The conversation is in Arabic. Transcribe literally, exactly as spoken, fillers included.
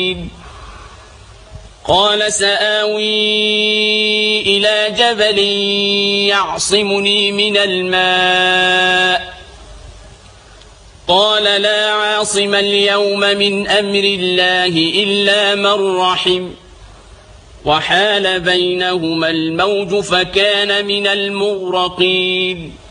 الرحيم قال سآوي إلى جبل يعصمني من الماء قال لا عاصم اليوم من أمر الله إلا من رحم وحال بينهما الموج فكان من المغرقين